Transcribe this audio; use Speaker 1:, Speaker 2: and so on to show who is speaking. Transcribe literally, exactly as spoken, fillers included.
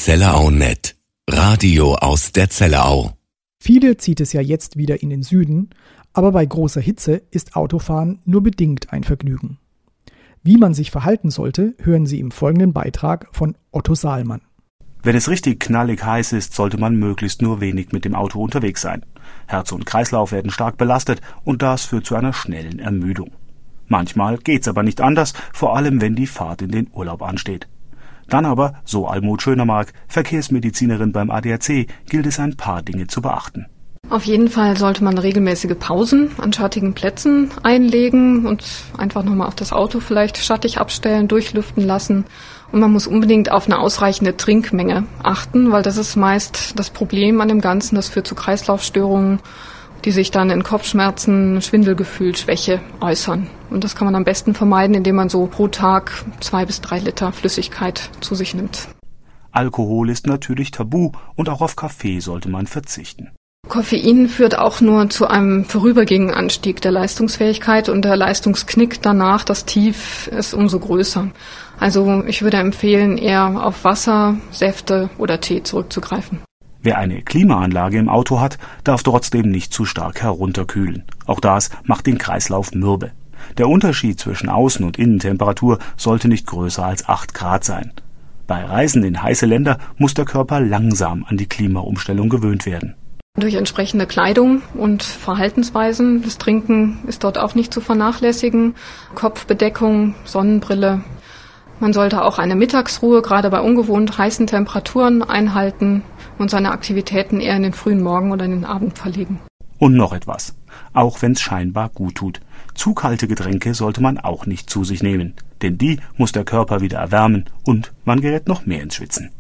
Speaker 1: Zellerau Punkt net. Radio aus der Zellerau.
Speaker 2: Viele zieht es ja jetzt wieder in den Süden, aber bei großer Hitze ist Autofahren nur bedingt ein Vergnügen. Wie man sich verhalten sollte, hören Sie im folgenden Beitrag von Otto Saalmann.
Speaker 3: Wenn es richtig knallig heiß ist, sollte man möglichst nur wenig mit dem Auto unterwegs sein. Herz und Kreislauf werden stark belastet und das führt zu einer schnellen Ermüdung. Manchmal geht's aber nicht anders, vor allem wenn die Fahrt in den Urlaub ansteht. Dann aber, so Almut Schönermark, Verkehrsmedizinerin beim A D A C, gilt es ein paar Dinge zu beachten.
Speaker 4: Auf jeden Fall sollte man regelmäßige Pausen an schattigen Plätzen einlegen und einfach nochmal auf das Auto vielleicht schattig abstellen, durchlüften lassen. Und man muss unbedingt auf eine ausreichende Trinkmenge achten, weil das ist meist das Problem an dem Ganzen. Das führt zu Kreislaufstörungen, die sich dann in Kopfschmerzen, Schwindelgefühl, Schwäche äußern. Und das kann man am besten vermeiden, indem man so pro Tag zwei bis drei Liter Flüssigkeit zu sich nimmt.
Speaker 3: Alkohol ist natürlich tabu und auch auf Kaffee sollte man verzichten.
Speaker 4: Koffein führt auch nur zu einem vorübergehenden Anstieg der Leistungsfähigkeit und der Leistungsknick danach, das Tief, ist umso größer. Also ich würde empfehlen, eher auf Wasser, Säfte oder Tee zurückzugreifen.
Speaker 3: Wer eine Klimaanlage im Auto hat, darf trotzdem nicht zu stark herunterkühlen. Auch das macht den Kreislauf mürbe. Der Unterschied zwischen Außen- und Innentemperatur sollte nicht größer als acht Grad sein. Bei Reisen in heiße Länder muss der Körper langsam an die Klimaumstellung gewöhnt werden.
Speaker 4: Durch entsprechende Kleidung und Verhaltensweisen. Das Trinken ist dort auch nicht zu vernachlässigen. Kopfbedeckung, Sonnenbrille. Man sollte auch eine Mittagsruhe, gerade bei ungewohnt heißen Temperaturen, einhalten und seine Aktivitäten eher in den frühen Morgen oder in den Abend verlegen.
Speaker 3: Und noch etwas, auch wenn es scheinbar gut tut. Zu kalte Getränke sollte man auch nicht zu sich nehmen, denn die muss der Körper wieder erwärmen und man gerät noch mehr ins Schwitzen.